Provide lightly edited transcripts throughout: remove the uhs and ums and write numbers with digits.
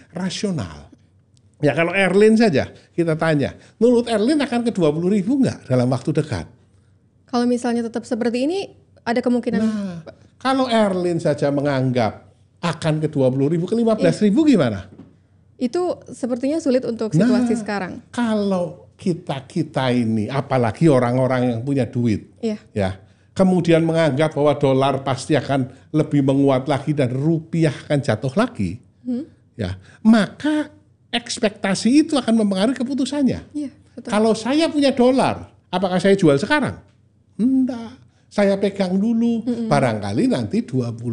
rasional. Ya kalau Erlin saja kita tanya, menurut Erlin akan ke 20.000 nggak dalam waktu dekat? Kalau misalnya tetap seperti ini, ada kemungkinan. Nah, kalau Erlin saja menganggap akan ke 20.000, ke 15.000 gimana? Itu sepertinya sulit untuk situasi sekarang. Kalau kita ini, apalagi orang-orang yang punya duit, ya, kemudian menganggap bahwa dolar pasti akan lebih menguat lagi dan rupiah akan jatuh lagi, ya, maka ekspektasi itu akan mempengaruhi keputusannya. Iya, betul. Kalau saya punya dolar, apakah saya jual sekarang? Enggak, saya pegang dulu, barangkali nanti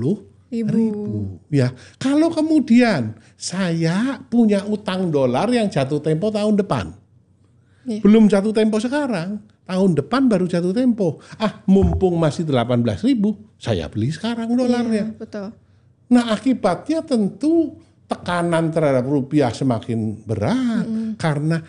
20.000. Ya, kalau kemudian saya punya utang dolar yang jatuh tempo tahun depan, belum jatuh tempo sekarang, tahun depan baru jatuh tempo. Mumpung masih 18.000, saya beli sekarang dolarnya. Iya, betul. Nah, akibatnya tentu tekanan terhadap rupiah semakin berat karena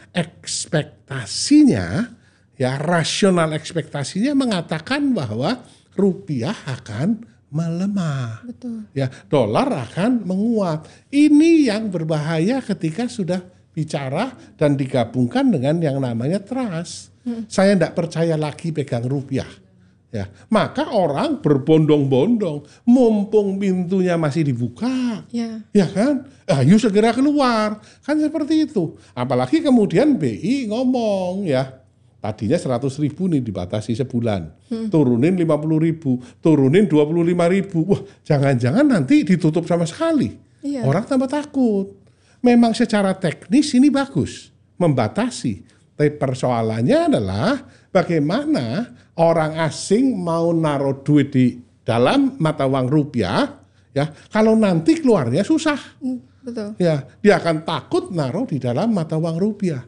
ekspektasinya, ya rasional ekspektasinya mengatakan bahwa rupiah akan melemah. Betul. Ya, dolar akan menguat. Ini yang berbahaya ketika sudah bicara dan digabungkan dengan yang namanya trust. Saya tidak percaya lagi pegang rupiah. Ya, maka orang berbondong-bondong, mumpung pintunya masih dibuka, ya kan? Ayo segera keluar, kan seperti itu. Apalagi kemudian BI ngomong, ya, tadinya 100.000 nih dibatasi sebulan, turunin 50.000, turunin 25.000. Wah, jangan-jangan nanti ditutup sama sekali. Orang tambah takut. Memang secara teknis ini bagus, membatasi. Tapi persoalannya adalah bagaimana orang asing mau naruh duit di dalam mata uang rupiah, ya, kalau nanti keluarnya susah. Betul. Ya, dia akan takut naruh di dalam mata uang rupiah.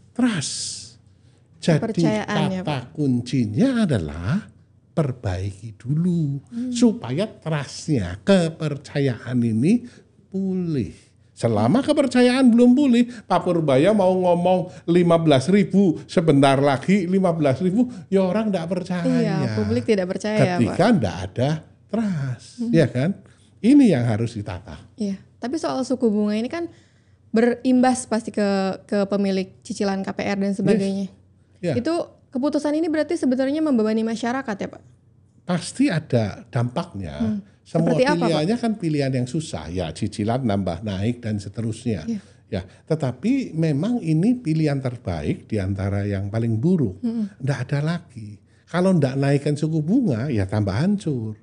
Trust. Jadi kata kuncinya adalah perbaiki dulu supaya trustnya, kepercayaan ini pulih. Selama kepercayaan belum pulih, Pak Purbaya mau ngomong 15.000, sebentar lagi 15.000, ya orang tidak percaya. Iya, publik tidak percaya. Ketika tidak ada trust, ya kan? Ini yang harus ditata. Iya, tapi soal suku bunga ini kan berimbas pasti ke pemilik cicilan KPR dan sebagainya. Yes. Itu keputusan ini berarti sebenarnya membebani masyarakat ya Pak? Pasti ada dampaknya. Semua pilihannya kan pilihan yang susah, ya cicilan nambah naik dan seterusnya. Ya, tetapi memang ini pilihan terbaik di antara yang paling buruk. Nggak ada lagi. Kalau nggak naikkan suku bunga, ya tambah hancur.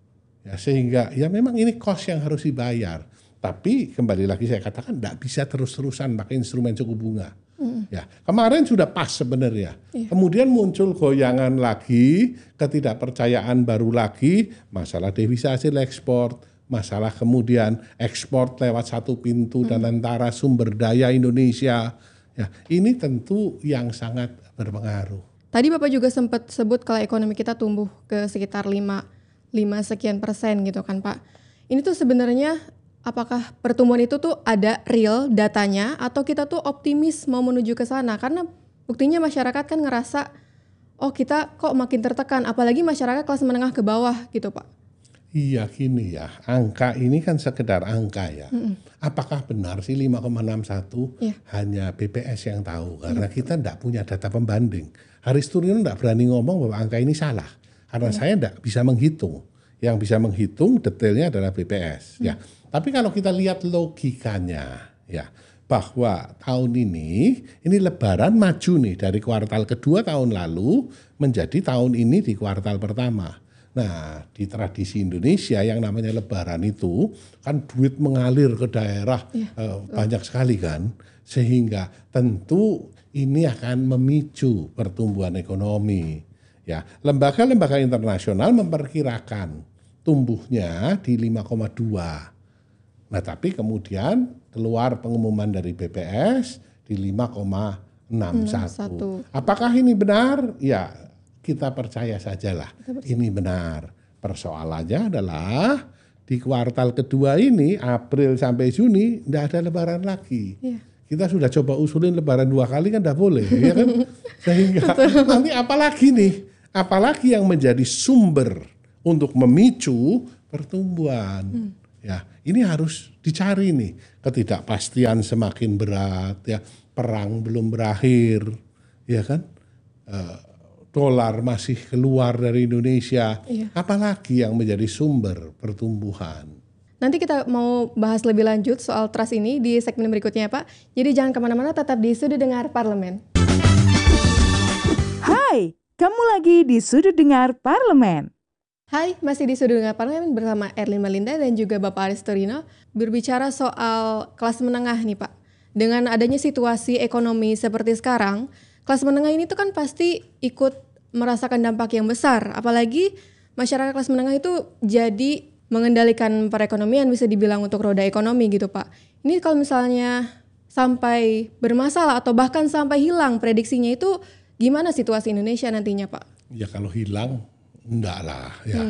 Ya, sehingga ya memang ini cost yang harus dibayar. Tapi kembali lagi saya katakan nggak bisa terus-terusan pakai instrumen suku bunga. Ya, kemarin sudah pas sebenarnya. Kemudian muncul goyangan lagi, ketidakpercayaan baru lagi, masalah devisa hasil ekspor, masalah kemudian ekspor lewat satu pintu dan antara sumber daya Indonesia. Ya, ini tentu yang sangat berpengaruh. Tadi Bapak juga sempat sebut kalau ekonomi kita tumbuh ke sekitar 5 sekian persen gitu kan Pak. Ini tuh sebenarnya apakah pertumbuhan itu tuh ada real datanya atau kita tuh optimis mau menuju ke sana? Karena buktinya masyarakat kan ngerasa, oh kita kok makin tertekan, apalagi masyarakat kelas menengah ke bawah gitu Pak. Iya gini ya, angka ini kan sekedar angka ya. Apakah benar sih 5,61 hanya BPS yang tahu? Karena kita tidak punya data pembanding. Haris Turiono tidak berani ngomong bahwa angka ini salah. Karena saya tidak bisa menghitung. Yang bisa menghitung detailnya adalah BPS. Ya. Tapi kalau kita lihat logikanya, ya bahwa tahun ini Lebaran maju nih dari kuartal kedua tahun lalu menjadi tahun ini di kuartal pertama. Nah, di tradisi Indonesia yang namanya Lebaran itu kan duit mengalir ke daerah banyak sekali kan, sehingga tentu ini akan memicu pertumbuhan ekonomi. Ya, lembaga-lembaga internasional memperkirakan tumbuhnya di 5,2. Nah, tapi kemudian keluar pengumuman dari BPS di 5,61. Apakah ini benar? Ya, kita percaya sajalah. Ini benar. Persoalannya adalah di kuartal kedua ini, April sampai Juni, tidak ada lebaran lagi. Kita sudah coba usulin lebaran 2 kali kan tidak boleh, ya kan? Sehingga nanti apalagi nih? Apalagi yang menjadi sumber untuk memicu pertumbuhan. Ya, ini harus dicari nih. Ketidakpastian semakin berat, ya. Perang belum berakhir, ya kan? Dolar masih keluar dari Indonesia. Iya. Apalagi yang menjadi sumber pertumbuhan. Nanti kita mau bahas lebih lanjut soal trust ini di segmen berikutnya ya Pak. Jadi jangan kemana-mana, tetap di Sudut Dengar Parlemen. Hai, kamu lagi di Sudut Dengar Parlemen. Hai, masih di Sudut Dengar Parlemen bersama Erlin Melinda dan juga Bapak Aristorino berbicara soal kelas menengah nih Pak. Dengan adanya situasi ekonomi seperti sekarang, kelas menengah ini tuh kan pasti ikut merasakan dampak yang besar. Apalagi masyarakat kelas menengah itu jadi mengendalikan perekonomian, bisa dibilang untuk roda ekonomi gitu Pak. Ini kalau misalnya sampai bermasalah atau bahkan sampai hilang prediksinya, itu gimana situasi Indonesia nantinya Pak? Ya kalau hilang enggak lah ya.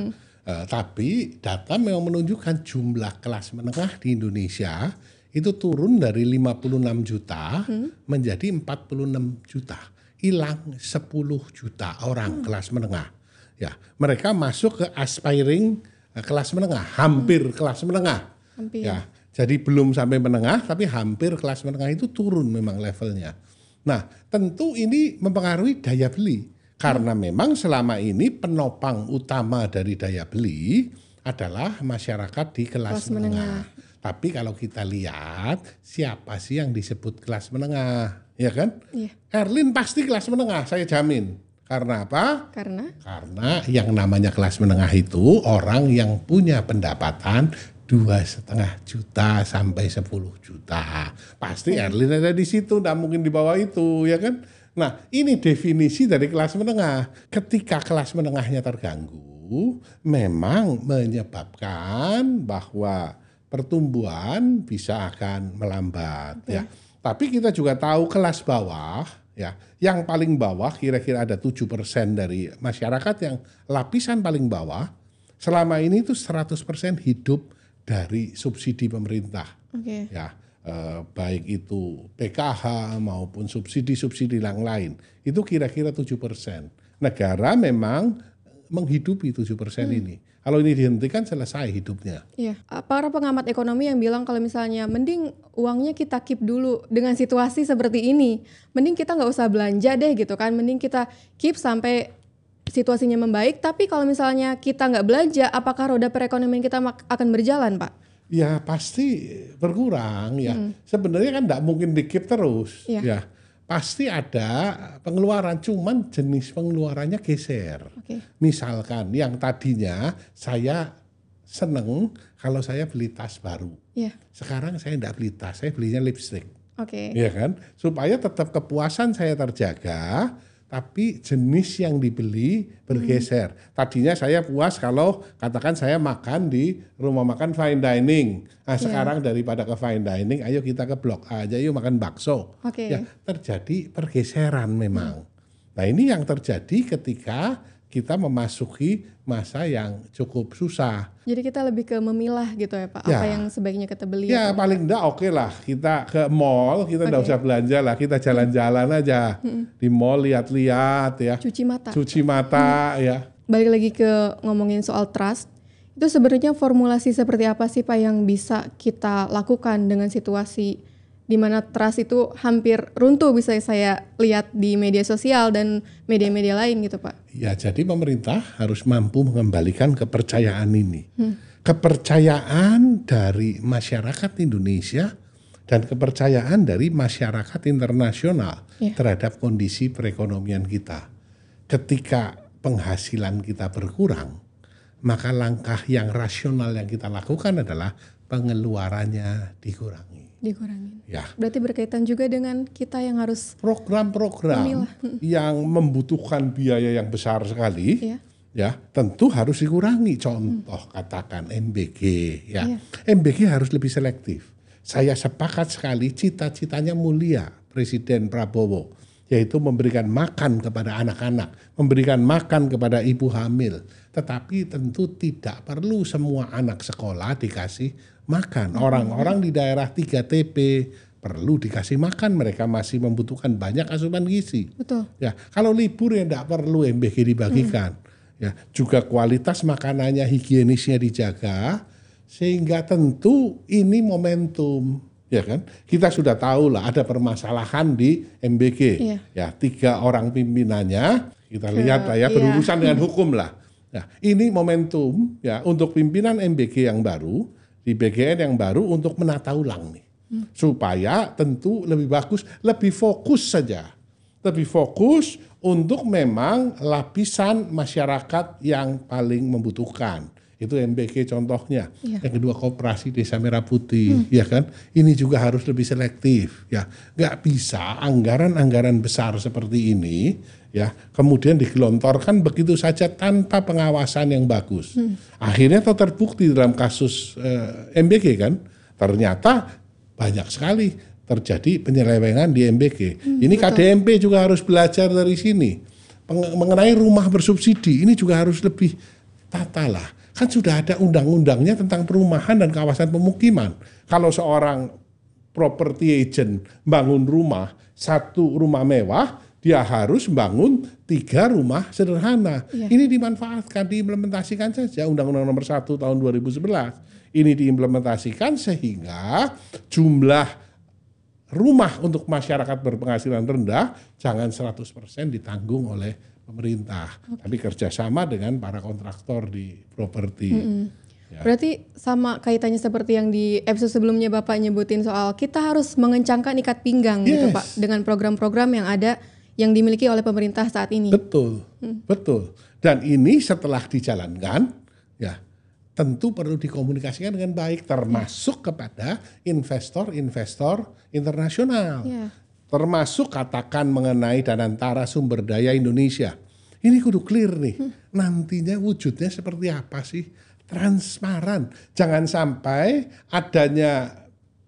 Tapi data memang menunjukkan jumlah kelas menengah di Indonesia itu turun dari 56 juta menjadi 46 juta. Hilang 10 juta orang kelas menengah. Ya, mereka masuk ke aspiring kelas menengah, hampir kelas menengah. Hampir. Ya, jadi belum sampai menengah tapi hampir kelas menengah itu turun memang levelnya. Nah, tentu ini mempengaruhi daya beli. Karena memang selama ini penopang utama dari daya beli adalah masyarakat di kelas menengah. Tapi kalau kita lihat siapa sih yang disebut kelas menengah, ya kan? Iya. Erlin pasti kelas menengah, saya jamin. Karena apa? Karena yang namanya kelas menengah itu orang yang punya pendapatan 2,5 juta sampai 10 juta. Pasti Erlin ada di situ, tidak mungkin di bawah itu, ya kan? Nah, ini definisi dari kelas menengah. Ketika kelas menengahnya terganggu, memang menyebabkan bahwa pertumbuhan bisa akan melambat. Ya. Tapi kita juga tahu kelas bawah, ya, yang paling bawah kira-kira ada 7% dari masyarakat yang lapisan paling bawah, selama ini itu 100% hidup dari subsidi pemerintah. Ya. Baik itu PKH maupun subsidi-subsidi yang lain, itu kira-kira 7%. Negara memang menghidupi 7% ini. Kalau ini dihentikan selesai hidupnya. Iya. Para pengamat ekonomi yang bilang kalau misalnya mending uangnya kita keep dulu dengan situasi seperti ini. Mending kita nggak usah belanja deh gitu kan. Mending kita keep sampai situasinya membaik. Tapi kalau misalnya kita nggak belanja, apakah roda perekonomian kita akan berjalan Pak? Ya pasti berkurang ya. Sebenarnya kan tidak mungkin di-keep terus. Ya pasti ada pengeluaran, cuman jenis pengeluarannya geser. Misalkan yang tadinya saya seneng kalau saya beli tas baru. Sekarang saya tidak beli tas, saya belinya lipstick. Ya kan? Supaya tetap kepuasan saya terjaga, tapi jenis yang dibeli bergeser. Tadinya saya puas kalau katakan saya makan di rumah makan fine dining. Nah sekarang daripada ke fine dining, ayo kita ke Blok A aja yuk makan bakso. Ya terjadi pergeseran memang. Nah ini yang terjadi ketika kita memasuki masa yang cukup susah. Jadi kita lebih ke memilah gitu ya Pak, apa yang sebaiknya kita beli. Ya paling enggak oke lah, kita ke mall, kita enggak usah belanja lah, kita jalan-jalan aja. Di mall lihat-lihat ya. Cuci mata ya. Balik lagi ke ngomongin soal trust, itu sebenarnya formulasi seperti apa sih Pak yang bisa kita lakukan dengan situasi di mana trust itu hampir runtuh, bisa saya lihat di media sosial dan media-media lain gitu Pak. Ya jadi pemerintah harus mampu mengembalikan kepercayaan ini. Kepercayaan dari masyarakat Indonesia dan kepercayaan dari masyarakat internasional terhadap kondisi perekonomian kita. Ketika penghasilan kita berkurang, maka langkah yang rasional yang kita lakukan adalah pengeluarannya dikurangi. Ya. Berarti berkaitan juga dengan kita yang harus program-program yang membutuhkan biaya yang besar sekali, ya tentu harus dikurangi. Contoh katakan MBG, ya MBG harus lebih selektif. Saya sepakat sekali cita-citanya mulia Presiden Prabowo, yaitu memberikan makan kepada anak-anak, memberikan makan kepada ibu hamil. Tetapi tentu tidak perlu semua anak sekolah dikasih makan. Orang-orang di daerah 3TP perlu dikasih makan, mereka masih membutuhkan banyak asupan gizi. Betul. Ya, kalau libur ya tidak perlu MBG dibagikan. Ya, juga kualitas makanannya, higienisnya dijaga Sehingga tentu ini momentum, ya kan? Kita sudah tahu lah ada permasalahan di MBG. Ya, 3 orang pimpinannya kita lihat lah ya berurusan dengan hukum lah. Nah, ini momentum ya untuk pimpinan MBG yang baru di BGN yang baru untuk menata ulang nih. Supaya tentu lebih bagus, lebih fokus saja. Lebih fokus untuk memang lapisan masyarakat yang paling membutuhkan. Itu MBG contohnya. Yang kedua koperasi Desa Merah Putih, ya kan? Ini juga harus lebih selektif, ya. Nggak bisa anggaran-anggaran besar seperti ini, ya, kemudian digelontorkan begitu saja tanpa pengawasan yang bagus. Akhirnya terbukti dalam kasus MBG kan, ternyata banyak sekali terjadi penyelewengan di MBG. Ini betul. KDMP juga harus belajar dari sini. Mengenai rumah bersubsidi, ini juga harus lebih tata lah. Kan sudah ada undang-undangnya tentang perumahan dan kawasan pemukiman. Kalau seorang property agent bangun rumah, 1 rumah mewah, dia harus bangun 3 rumah sederhana. Ini dimanfaatkan, diimplementasikan saja Undang-Undang Nomor 1 Tahun 2011. Ini diimplementasikan sehingga jumlah rumah untuk masyarakat berpenghasilan rendah jangan 100% ditanggung oleh pemerintah, tapi kerjasama dengan para kontraktor di properti. Ya. Berarti sama kaitannya seperti yang di episode sebelumnya Bapak nyebutin soal kita harus mengencangkan ikat pinggang gitu Pak dengan program-program yang ada yang dimiliki oleh pemerintah saat ini. Betul, betul. Dan ini setelah dijalankan, ya tentu perlu dikomunikasikan dengan baik, termasuk kepada investor-investor internasional. Termasuk katakan mengenai Danantara Sumber Daya Indonesia. Ini kudu clear nih, nantinya wujudnya seperti apa sih? Transparan. Jangan sampai adanya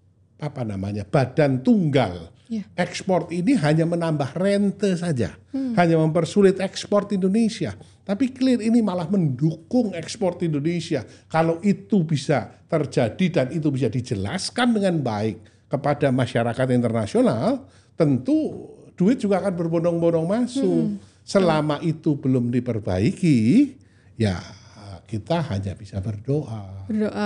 badan tunggal. Ekspor ini hanya menambah rente saja, hanya mempersulit ekspor Indonesia. Tapi clear ini malah mendukung ekspor Indonesia. Kalau itu bisa terjadi dan itu bisa dijelaskan dengan baik kepada masyarakat internasional, tentu duit juga akan berbondong-bondong masuk. Selama itu belum diperbaiki, ya kita hanya bisa berdoa.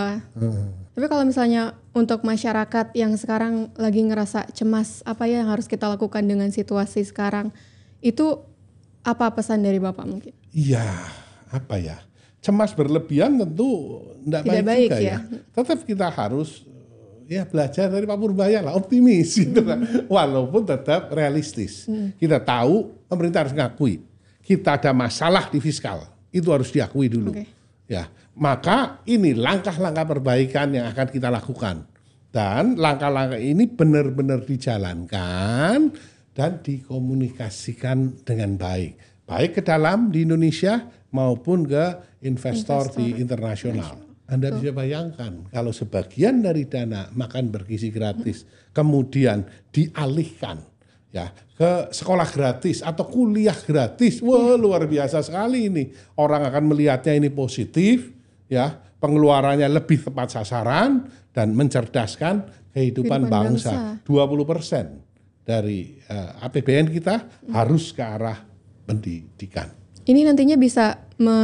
Tapi kalau misalnya untuk masyarakat yang sekarang lagi ngerasa cemas, apa ya yang harus kita lakukan dengan situasi sekarang? Itu apa pesan dari Bapak mungkin? Iya, apa ya? Cemas berlebihan tentu tidak baik juga ya. Tetap kita harus belajar dari Pak Purbaya lah, optimis gitu kan. Walaupun tetap realistis. Kita tahu pemerintah harus ngakui kita ada masalah di fiskal. Itu harus diakui dulu. Ya, maka ini langkah-langkah perbaikan yang akan kita lakukan. Dan langkah-langkah ini benar-benar dijalankan dan dikomunikasikan dengan baik. Baik ke dalam di Indonesia maupun ke investor di internasional. Anda bisa bayangkan kalau sebagian dari dana makan bergizi gratis kemudian dialihkan ya ke sekolah gratis atau kuliah gratis, wah luar biasa sekali ini. Orang akan melihatnya ini positif, ya pengeluarannya lebih tepat sasaran dan mencerdaskan kehidupan bangsa. 20% dari APBN kita harus ke arah pendidikan. Ini nantinya bisa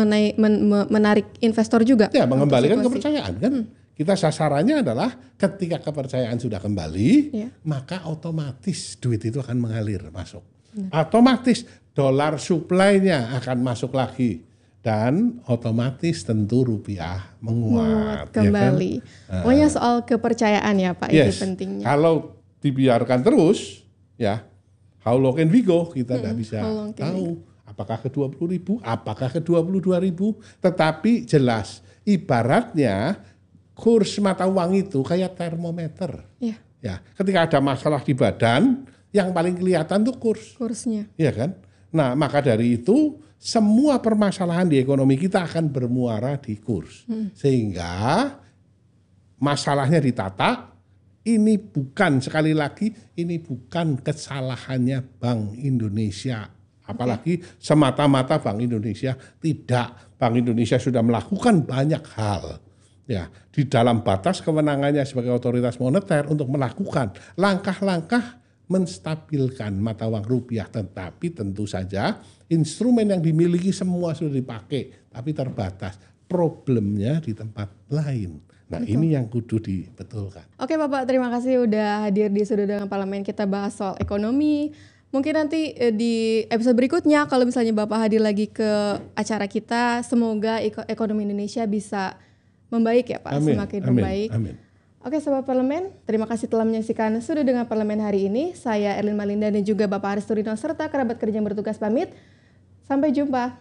menarik investor juga? Ya, mengembalikan kepercayaan kan. Kita sasarannya adalah ketika kepercayaan sudah kembali, maka otomatis duit itu akan mengalir masuk. Otomatis dolar supply-nya akan masuk lagi. Dan otomatis tentu rupiah menguat kembali. Ya kan? Pokoknya soal kepercayaan ya Pak, itu pentingnya. Kalau dibiarkan terus, ya how low can we go? Kita nggak bisa tahu. Apakah ke 20.000, apakah ke 22.000, tetapi jelas ibaratnya kurs mata uang itu kayak termometer. Ya, ketika ada masalah di badan, yang paling kelihatan tuh kursnya. Iya kan? Nah, maka dari itu semua permasalahan di ekonomi kita akan bermuara di kurs. Sehingga masalahnya ditata, ini bukan sekali lagi ini bukan kesalahannya Bank Indonesia. Apalagi semata-mata Bank Indonesia, tidak. Bank Indonesia sudah melakukan banyak hal ya di dalam batas kewenangannya sebagai otoritas moneter untuk melakukan langkah-langkah menstabilkan mata uang rupiah, tetapi tentu saja instrumen yang dimiliki semua sudah dipakai, tapi terbatas. Problemnya di tempat lain. Nah, ini yang kudu dibetulkan. Oke Bapak, terima kasih udah hadir di Sudut Dengar Parlemen. Kita bahas soal ekonomi. Mungkin nanti di episode berikutnya kalau misalnya Bapak hadir lagi ke acara kita, semoga ekonomi Indonesia bisa membaik ya Pak, semakin membaik. Amin. Oke Sobat Parlemen, terima kasih telah menyaksikan Sudut Dengar Parlemen hari ini. Saya Erlin Malinda dan juga Bapak Aris Turino serta kerabat kerja yang bertugas pamit. Sampai jumpa.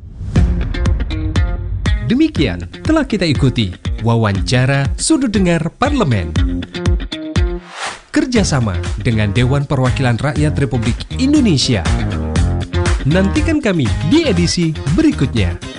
Demikian telah kita ikuti wawancara Sudut Dengar Parlemen. Kerjasama dengan Dewan Perwakilan Rakyat Republik Indonesia. Nantikan kami di edisi berikutnya.